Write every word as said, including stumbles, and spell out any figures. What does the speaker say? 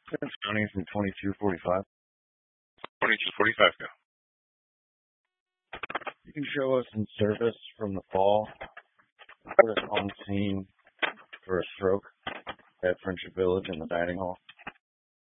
Prince County from twenty-two forty-five. twenty-two forty-five, go. You can show us in service from the fall. Put us on scene for a stroke at Friendship Village in the dining hall.